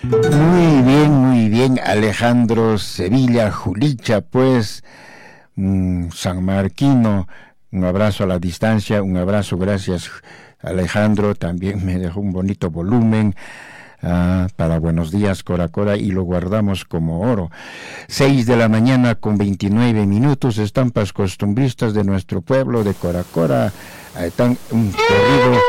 Muy bien, Alejandro Sevilla, Julicha, pues, San Marquino, un abrazo a la distancia, un abrazo, gracias Alejandro, también me dejó un bonito volumen. Para Buenos Días Cora Cora y lo guardamos como oro. 6 de la mañana con 29 minutos, estampas costumbristas de nuestro pueblo de Cora Cora, están un corrido